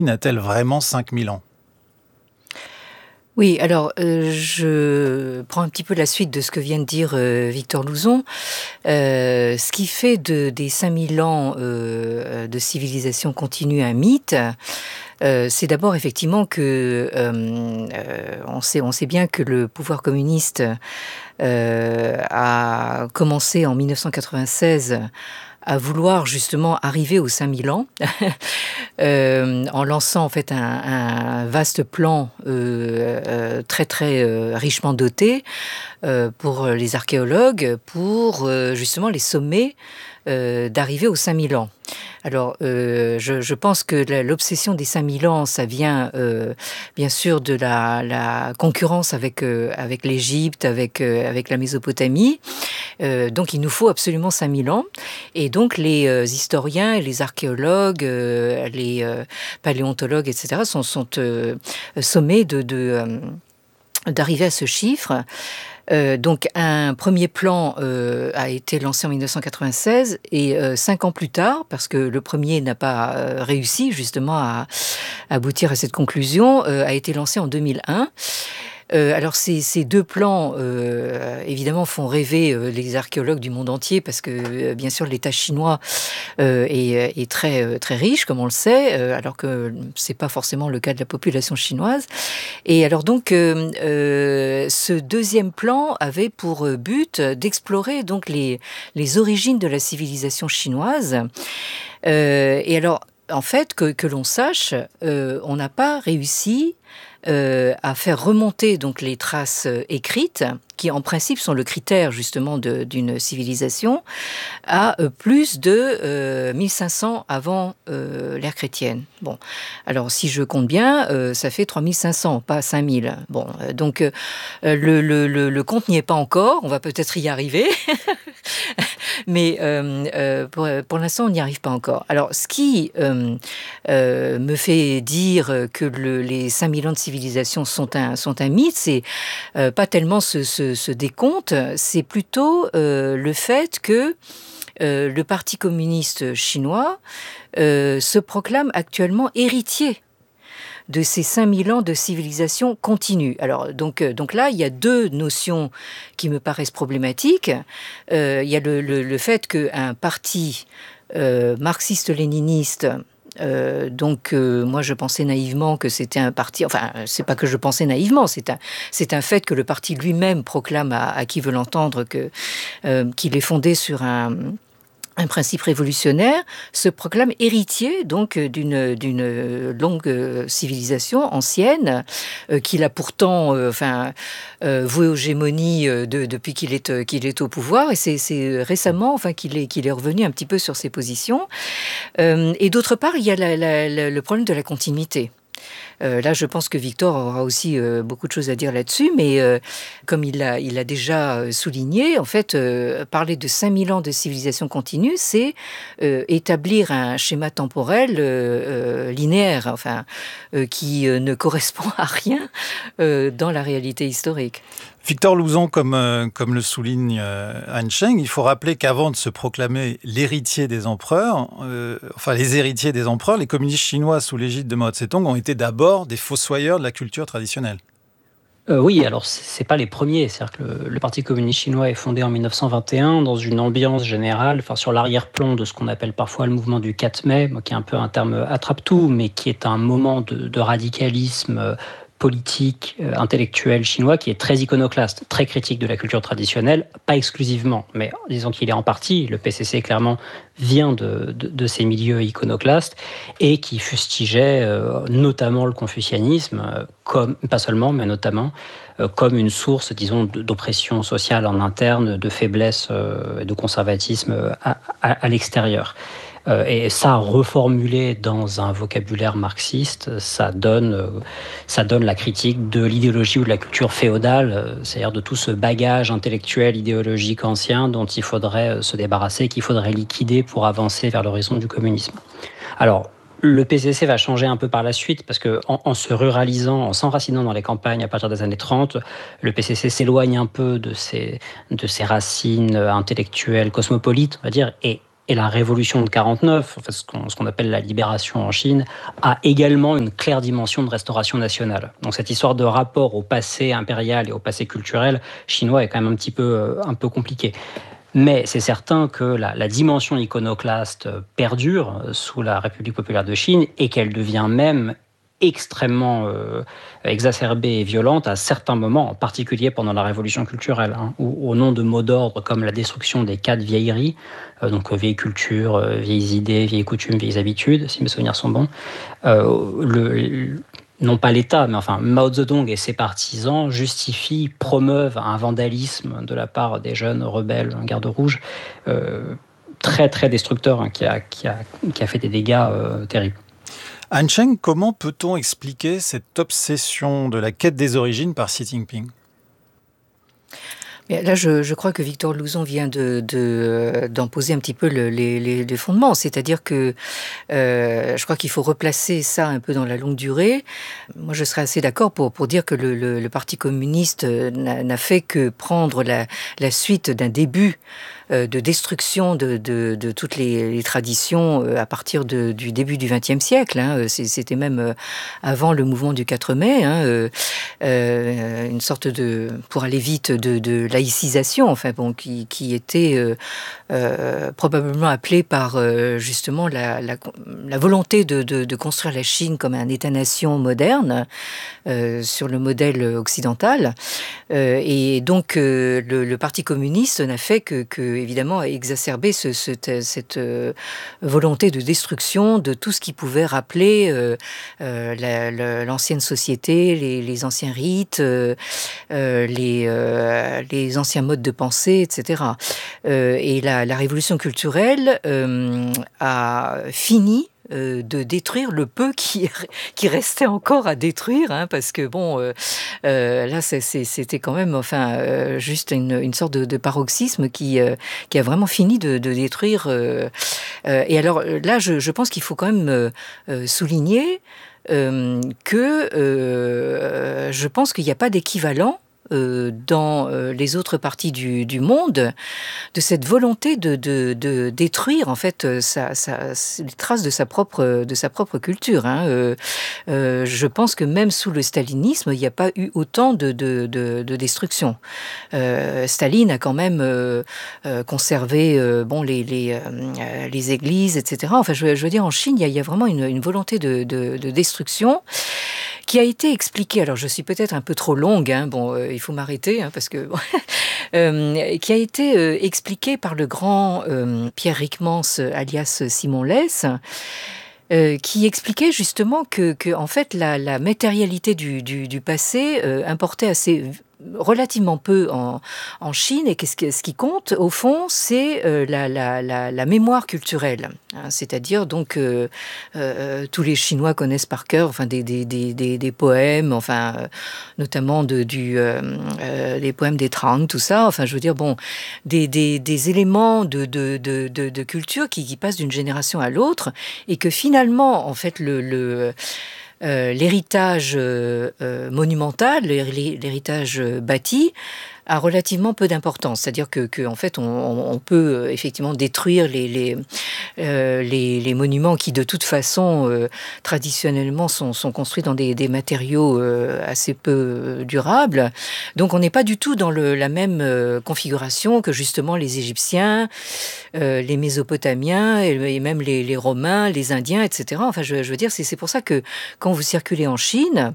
a-t-elle vraiment 5000 ans ? Oui, alors je prends un petit peu la suite de ce que vient de dire Victor Louzon. Ce qui fait des 5000 ans de civilisation continue un mythe, c'est d'abord effectivement que on sait bien que le pouvoir communiste a commencé en 1996 à vouloir justement arriver aux 5000 ans, en lançant en fait un vaste plan très très richement doté pour les archéologues, pour justement les sommer d'arriver aux 5000 ans. Alors, je pense que l'obsession des 5000 ans, ça vient bien sûr de la concurrence avec l'Égypte, avec la Mésopotamie. Donc, il nous faut absolument 5000 ans. Et donc, les historiens et les archéologues, les paléontologues, etc., sont sommés d'arriver à ce chiffre. Donc un premier plan a été lancé en 1996 et 5 ans plus tard, parce que le premier n'a pas réussi justement à aboutir à cette conclusion, a été lancé en 2001. Alors ces deux plans, évidemment, font rêver les archéologues du monde entier parce que, bien sûr, l'État chinois est très, très riche, comme on le sait, alors que c'est pas forcément le cas de la population chinoise. Et alors donc, ce deuxième plan avait pour but d'explorer donc les origines de la civilisation chinoise. Et alors, en fait, que l'on sache, on n'a pas réussi à faire remonter donc les traces écrites, qui en principe sont le critère justement d'une civilisation, à plus de 1500 avant l'ère chrétienne. Bon, alors si je compte bien, ça fait 3500, pas 5000. Bon, donc le compte n'y est pas encore, on va peut-être y arriver. Mais pour l'instant, on n'y arrive pas encore. Alors, ce qui me fait dire que les 5000 ans de civilisation sont un mythe, c'est pas tellement ce décompte, c'est plutôt le fait que le Parti communiste chinois se proclame actuellement héritier de ces 5000 ans de civilisation continue. Alors, donc là, il y a deux notions qui me paraissent problématiques. Il y a le fait qu'un parti marxiste-léniniste, moi je pensais naïvement que c'était un parti, enfin c'est pas que je pensais naïvement, c'est un fait que le parti lui-même proclame à qui veut l'entendre qu'il est fondé sur un principe révolutionnaire, se proclame héritier donc d'une longue civilisation ancienne qu'il a pourtant voué aux gémonies depuis qu'il est au pouvoir, et c'est récemment qu'il est revenu un petit peu sur ses positions. Et d'autre part, il y a le problème de la continuité. Là, je pense que Victor aura aussi beaucoup de choses à dire là-dessus, mais comme il a déjà souligné, en fait, parler de 5000 ans de civilisation continue, c'est établir un schéma temporel linéaire, qui ne correspond à rien dans la réalité historique. Victor Louzon, comme le souligne Han Sheng, il faut rappeler qu'avant de se proclamer l'héritier des empereurs, les héritiers des empereurs, les communistes chinois sous l'égide de Mao Tse-tung ont été d'abord des fossoyeurs de la culture traditionnelle. Oui, alors c'est pas les premiers. C'est-à-dire que le Parti communiste chinois est fondé en 1921 dans une ambiance générale, sur l'arrière-plan de ce qu'on appelle parfois le mouvement du 4 mai, qui est un peu un terme attrape-tout, mais qui est un moment de radicalisme politique, intellectuel chinois qui est très iconoclaste, très critique de la culture traditionnelle, pas exclusivement, mais disons qu'il est en partie, le PCC clairement vient de ces milieux iconoclastes, et qui fustigeait notamment le confucianisme, comme, pas seulement, mais notamment, comme une source, disons, d'oppression sociale en interne, de faiblesse et de conservatisme à l'extérieur. Et ça, reformulé dans un vocabulaire marxiste, ça donne la critique de l'idéologie ou de la culture féodale, c'est-à-dire de tout ce bagage intellectuel, idéologique ancien dont il faudrait se débarrasser, qu'il faudrait liquider pour avancer vers l'horizon du communisme. Alors, le PCC va changer un peu par la suite parce qu'en se ruralisant, en s'enracinant dans les campagnes à partir des années 30, le PCC s'éloigne un peu de ses racines intellectuelles, cosmopolites, on va dire, et Et la révolution de 49, en fait, ce qu'on appelle la libération en Chine, a également une claire dimension de restauration nationale. Donc cette histoire de rapport au passé impérial et au passé culturel chinois est quand même un peu compliquée. Mais c'est certain que la dimension iconoclaste perdure sous la République populaire de Chine et qu'elle devient même extrêmement exacerbée et violente à certains moments, en particulier pendant la révolution culturelle, où au nom de mots d'ordre comme la destruction des 4 vieilleries, donc vieille culture, vieilles idées, vieilles coutumes, vieilles habitudes, si mes souvenirs sont bons, non pas l'État, mais enfin Mao Zedong et ses partisans justifient, promeuvent un vandalisme de la part des jeunes rebelles, garde rouge, très très destructeur, qui a fait des dégâts terribles. Han Sheng, comment peut-on expliquer cette obsession de la quête des origines par Xi Jinping ? Là, je crois que Victor Louzon vient d'en poser un petit peu les fondements. C'est-à-dire que je crois qu'il faut replacer ça un peu dans la longue durée. Moi, je serais assez d'accord pour dire que le Parti communiste n'a fait que prendre la suite d'un début de destruction de toutes les traditions à partir du début du XXe siècle. C'était même avant le mouvement du 4 mai, une sorte de, pour aller vite, de laïcisation, enfin bon, qui était probablement appelée par justement la volonté de construire la Chine comme un État-nation moderne sur le modèle occidental. Et donc le Parti communiste n'a fait que évidemment exacerber cette volonté de destruction de tout ce qui pouvait rappeler l'ancienne société, les anciens rites, les anciens modes de pensée, etc. Et la révolution culturelle a fini de détruire le peu qui restait encore à détruire, parce que bon, là c'était quand même juste une sorte de paroxysme qui a vraiment fini de détruire. Et alors là, je pense qu'il faut quand même souligner que je pense qu'il n'y a pas d'équivalent dans les autres parties du monde, de cette volonté de détruire en fait les traces de sa propre culture. Je pense que même sous le stalinisme, il n'y a pas eu autant de destruction. Staline a quand même conservé les églises, etc. Enfin, je veux dire, en Chine, il y a vraiment une volonté de destruction qui a été expliquée. Alors, je suis peut-être un peu trop longue, il faut m'arrêter, parce que qui a été expliqué par le grand Pierre Ryckmans, alias Simon Leys, qui expliquait justement que en fait la matérialité du passé importait relativement peu en Chine, et que ce qui compte au fond, c'est la mémoire culturelle, c'est-à-dire donc tous les Chinois connaissent par cœur des poèmes, notamment des poèmes des Trang, tout ça, je veux dire, bon, des éléments de culture qui passent d'une génération à l'autre, et que finalement en fait l'héritage monumental, l'héritage bâti, a relativement peu d'importance. C'est-à-dire que en fait, on peut effectivement détruire les monuments qui, de toute façon, traditionnellement, sont construits dans des matériaux assez peu durables. Donc, on n'est pas du tout dans la même configuration que, justement, les Égyptiens, les Mésopotamiens, et même les Romains, les Indiens, etc. Je veux dire, c'est pour ça que, quand vous circulez en Chine,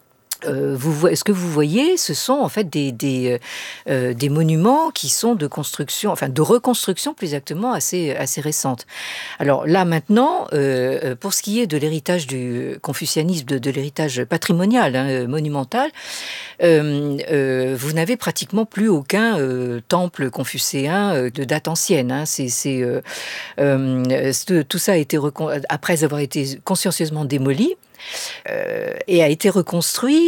ce que vous voyez, ce sont en fait des monuments qui sont de construction, de reconstruction plus exactement assez récente. Alors là maintenant, pour ce qui est de l'héritage du confucianisme, de l'héritage patrimonial, monumental, vous n'avez pratiquement plus aucun temple confucéen de date ancienne. Tout ça a été après avoir été consciencieusement démoli. et a été reconstruit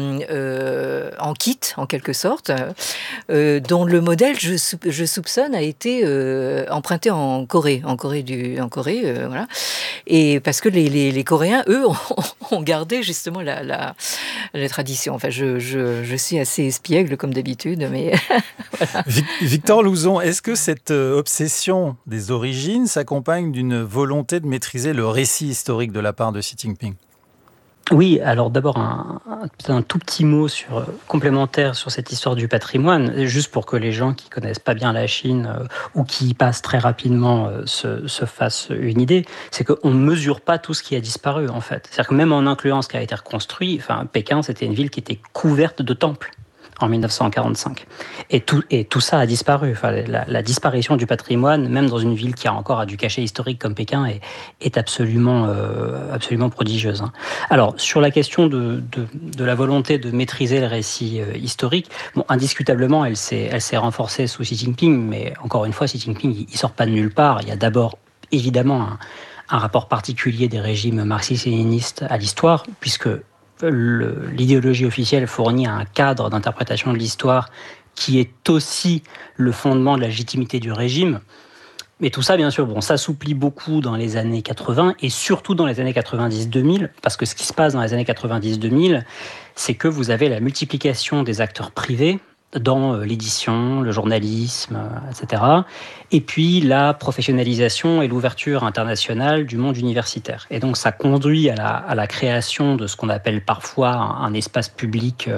en kit, en quelque sorte, dont le modèle, je soupçonne, a été emprunté en Corée, voilà. Et parce que les Coréens, eux, ont gardé justement la tradition. Enfin, je suis assez espiègle comme d'habitude, mais voilà. Victor Louzon, est-ce que cette obsession des origines s'accompagne d'une volonté de maîtriser le récit historique de la part de Xi Jinping ? Oui, alors d'abord un tout petit mot complémentaire sur cette histoire du patrimoine, juste pour que les gens qui connaissent pas bien la Chine ou qui y passent très rapidement se fassent une idée, c'est qu'on ne mesure pas tout ce qui a disparu en fait. C'est-à-dire que même en incluant ce qui a été reconstruit, Pékin c'était une ville qui était couverte de temples en 1945. Et tout ça a disparu. La disparition du patrimoine, même dans une ville qui a encore du cachet historique comme Pékin, est absolument prodigieuse. Alors, sur la question de la volonté de maîtriser le récit historique, indiscutablement, elle s'est renforcée sous Xi Jinping, mais encore une fois, Xi Jinping, il sort pas de nulle part. Il y a d'abord, évidemment, un rapport particulier des régimes marxistes-léninistes à l'histoire, puisque l'idéologie officielle fournit un cadre d'interprétation de l'histoire qui est aussi le fondement de la légitimité du régime. Mais tout ça, bien sûr, s'assouplit beaucoup dans les années 80 et surtout dans les années 90-2000, parce que ce qui se passe dans les années 90-2000, c'est que vous avez la multiplication des acteurs privés dans l'édition, le journalisme, etc. Et puis la professionnalisation et l'ouverture internationale du monde universitaire. Et donc ça conduit à la création de ce qu'on appelle parfois un espace public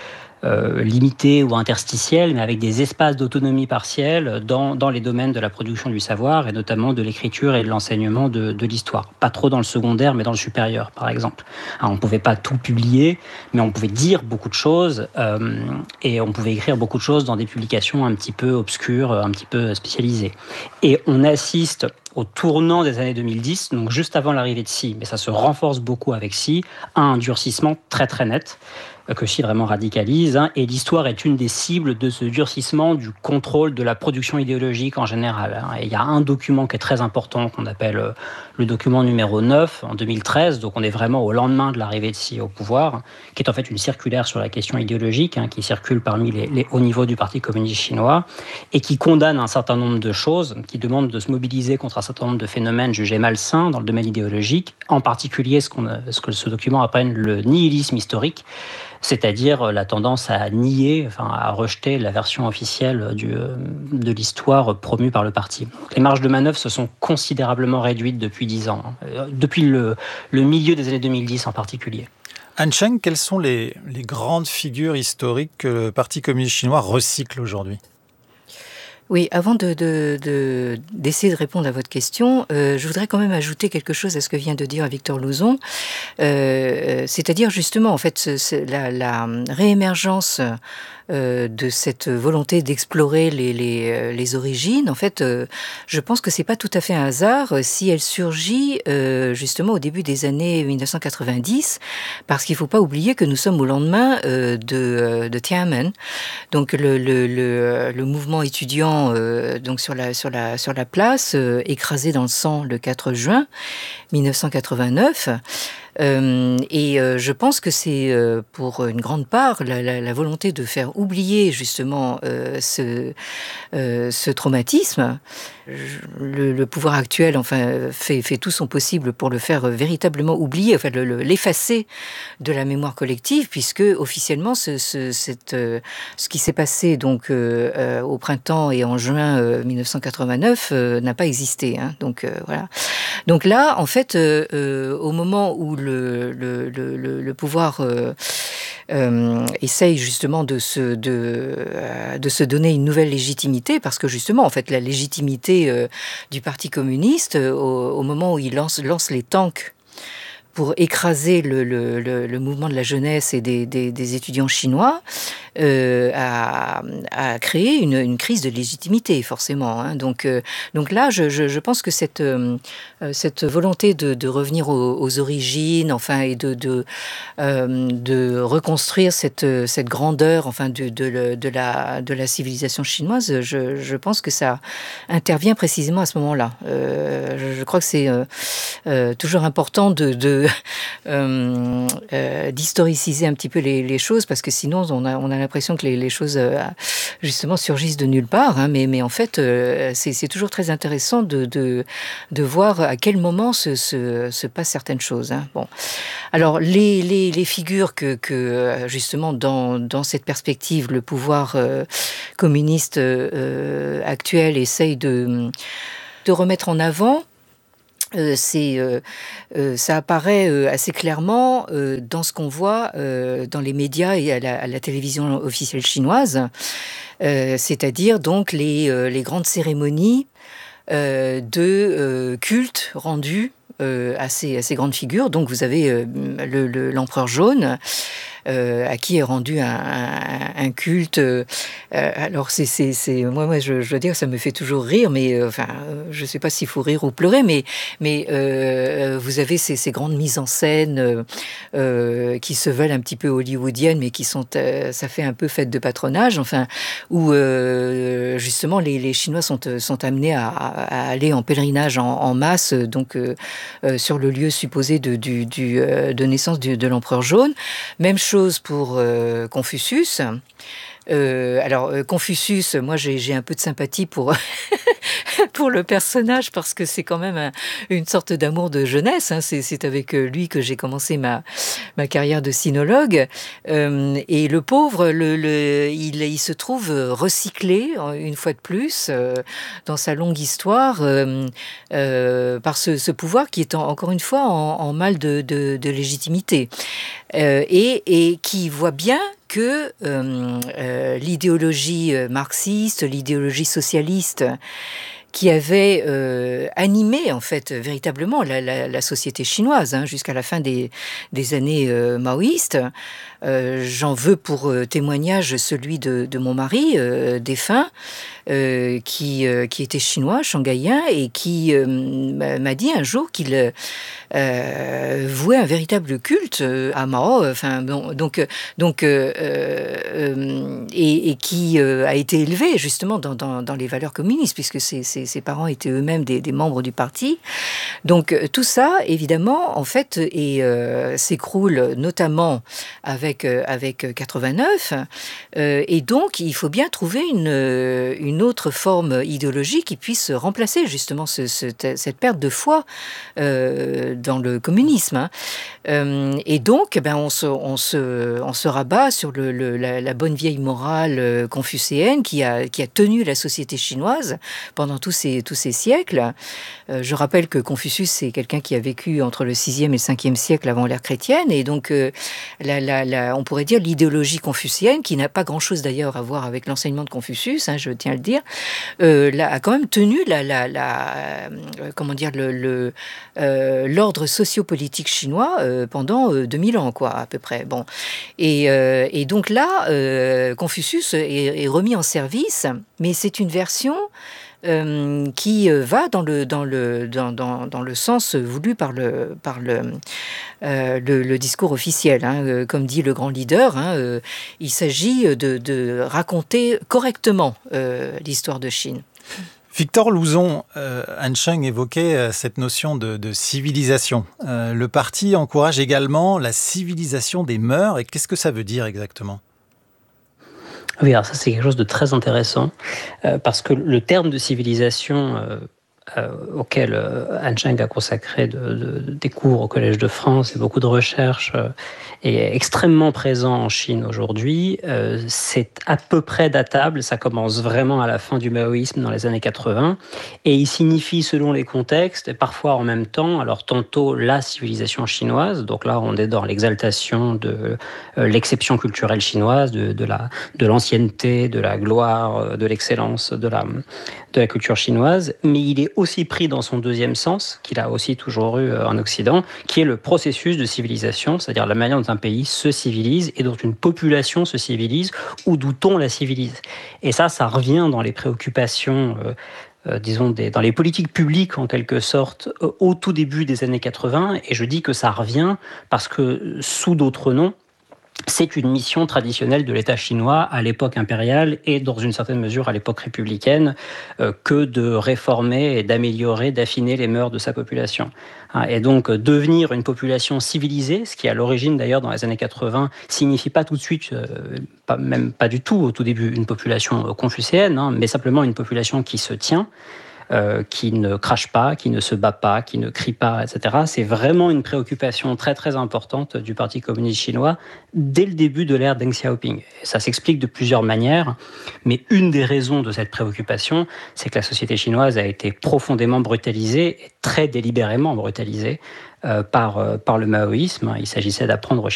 limité ou interstitiel, mais avec des espaces d'autonomie partielle dans les domaines de la production du savoir, et notamment de l'écriture et de l'enseignement de l'histoire. Pas trop dans le secondaire, mais dans le supérieur, par exemple. Alors, on ne pouvait pas tout publier, mais on pouvait dire beaucoup de choses, et on pouvait écrire beaucoup de choses dans des publications un petit peu obscures, un petit peu spécialisées. Et on assiste au tournant des années 2010, donc juste avant l'arrivée de Xi, mais ça se renforce beaucoup avec Xi, à un durcissement très très net, que Xi vraiment radicalise, et l'histoire est une des cibles de ce durcissement du contrôle de la production idéologique en général. Et il y a un document qui est très important, qu'on appelle le document numéro 9, en 2013, donc on est vraiment au lendemain de l'arrivée de Xi au pouvoir, qui est en fait une circulaire sur la question idéologique, qui circule parmi les hauts niveaux du Parti communiste chinois, et qui condamne un certain nombre de choses, qui demande de se mobiliser contre un certain nombre de phénomènes jugés malsains dans le domaine idéologique, en particulier ce que ce document appelle le nihilisme historique, c'est-à-dire la tendance à nier, à rejeter la version officielle de l'histoire promue par le parti. Les marges de manœuvre se sont considérablement réduites depuis 10 ans, depuis le milieu des années 2010 en particulier. Han Sheng, quelles sont les grandes figures historiques que le Parti communiste chinois recycle aujourd'hui ? Oui, avant d'essayer de répondre à votre question, je voudrais quand même ajouter quelque chose à ce que vient de dire Victor Louzon, c'est-à-dire justement en fait la réémergence de cette volonté d'explorer les origines. En fait, je pense que c'est pas tout à fait un hasard si elle surgit justement au début des années 1990, parce qu'il faut pas oublier que nous sommes au lendemain de Tiananmen, donc le mouvement étudiant donc sur la place, écrasé dans le sang le 4 juin 1989. Je pense que c'est pour une grande part la volonté de faire oublier justement ce traumatisme. Le pouvoir actuel fait tout son possible pour le faire véritablement oublier, l'effacer de la mémoire collective, puisque officiellement ce qui s'est passé donc au printemps et en juin 1989 n'a pas existé. Donc voilà. Donc là, en fait, au moment où le pouvoir essaye justement de se donner une nouvelle légitimité, parce que justement, en fait, la légitimité du Parti communiste, au moment où il lance les tanks pour écraser le mouvement de la jeunesse et des étudiants chinois, a créé une crise de légitimité, forcément. Hein. Donc là, je pense que cette volonté de revenir aux origines, enfin, et de reconstruire cette grandeur, enfin, de la civilisation chinoise, je pense que ça intervient précisément à ce moment-là. Je crois que c'est toujours important d'historiciser un petit peu les choses, parce que sinon on a l'impression que les choses justement surgissent de nulle part, hein, mais en fait c'est toujours très intéressant de voir à quel moment se passent certaines choses. Hein. Bon. Alors les figures que justement dans cette perspective le pouvoir communiste actuel essaye de remettre en avant, ça apparaît assez clairement dans ce qu'on voit dans les médias et à la télévision officielle chinoise, c'est-à-dire donc les grandes cérémonies de culte rendues à ces grandes figures. Donc vous avez l'empereur jaune, à qui est rendu un culte. Alors moi je dois dire, ça me fait toujours rire, mais enfin je sais pas s'il faut rire ou pleurer, mais vous avez ces grandes mises en scène qui se veulent un petit peu hollywoodiennes, mais qui sont ça fait un peu fête de patronage, enfin, où justement les Chinois sont amenés à aller en pèlerinage en masse, donc sur le lieu supposé de naissance de l'empereur jaune. Même chose pour Confucius. Alors Confucius, moi j'ai un peu de sympathie pour pour le personnage, parce que c'est quand même une sorte d'amour de jeunesse. Hein. C'est avec lui que j'ai commencé ma carrière de sinologue. Et le pauvre, il se trouve recyclé une fois de plus dans sa longue histoire par ce pouvoir qui est encore une fois en mal de légitimité et qui voit bien que l'idéologie marxiste, l'idéologie socialiste qui avait animé en fait véritablement la société chinoise jusqu'à la fin des années maoïstes. J'en veux pour témoignage celui de mon mari défunt, qui était chinois, shanghaïen, et qui m'a dit un jour qu'il vouait un véritable culte à Mao, enfin bon, donc et qui a été élevé justement dans les valeurs communistes, puisque ses parents étaient eux-mêmes des membres du parti. Donc tout ça, évidemment, en fait, s'écroule notamment avec 89, et donc il faut bien trouver une autre forme idéologique qui puisse remplacer justement cette perte de foi dans le communisme. Et donc, on se rabat sur la bonne vieille morale confucéenne qui a tenu la société chinoise pendant tous ces siècles. Je rappelle que Confucius, c'est quelqu'un qui a vécu entre le 6e et le 5e siècle avant l'ère chrétienne, et donc on pourrait dire l'idéologie confucéenne, qui n'a pas grand-chose d'ailleurs à voir avec l'enseignement de Confucius, je tiens à le dire, a quand même tenu comment dire, l'ordre sociopolitique chinois pendant 2000 ans, quoi, à peu près. Bon. Et donc là, Confucius est remis en service, mais c'est une version qui va dans le sens voulu par le discours officiel. Comme dit le grand leader, il s'agit de raconter correctement l'histoire de Chine. Victor Louzon, Han Sheng évoquait cette notion de civilisation. Le parti encourage également la civilisation des mœurs. Et qu'est-ce que ça veut dire exactement ? Oui, alors ça c'est quelque chose de très intéressant, parce que le terme de civilisation auquel Han Sheng a consacré des cours au Collège de France et beaucoup de recherches est extrêmement présent en Chine aujourd'hui. C'est à peu près datable, ça commence vraiment à la fin du maoïsme dans les années 80, et il signifie selon les contextes, et parfois en même temps, alors tantôt la civilisation chinoise, donc là on est dans l'exaltation de l'exception culturelle chinoise, de l'ancienneté, de la gloire, de l'excellence de la culture chinoise, mais il est aussi pris dans son deuxième sens, qu'il a aussi toujours eu en Occident, qui est le processus de civilisation, c'est-à-dire la manière dont un pays se civilise et dont une population se civilise ou d'où on la civilise. Et ça revient dans les préoccupations disons, dans les politiques publiques, en quelque sorte, au tout début des années 80. Et je dis que ça revient parce que, sous d'autres noms, c'est une mission traditionnelle de l'État chinois à l'époque impériale et dans une certaine mesure à l'époque républicaine que de réformer et d'améliorer, d'affiner les mœurs de sa population. Et donc devenir une population civilisée, ce qui à l'origine d'ailleurs dans les années 80 signifie pas tout de suite, même pas du tout au tout début, une population confucéenne, mais simplement une population qui se tient, qui ne crache pas, qui ne se bat pas, qui ne crie pas, etc. C'est vraiment une préoccupation très très importante du Parti communiste chinois dès le début de l'ère Deng Xiaoping. Ça s'explique de plusieurs manières, mais une des raisons de cette préoccupation, c'est que la société chinoise a été profondément brutalisée, et très délibérément brutalisée, par le maoïsme. Il s'agissait d'apprendre